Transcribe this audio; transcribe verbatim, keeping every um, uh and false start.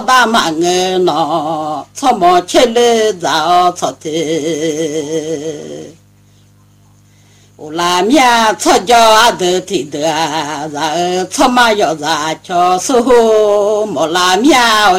大忙个喏，草木吃了早草的。我拉面草椒啊都提的，然后草嘛要啥叫手莫拉面。